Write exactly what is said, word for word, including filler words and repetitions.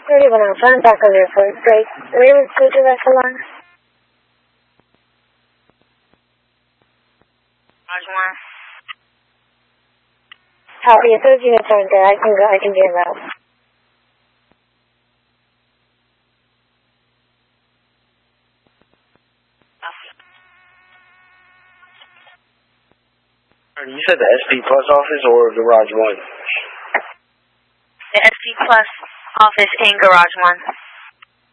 thirty-one Alpha, I'm back on the airport. Great. Are you able to direct the line? Roger one. Copy. If those units aren't there, I can go. I can be in route. You said the S P Plus office or Garage one? The S P Plus office in Garage one.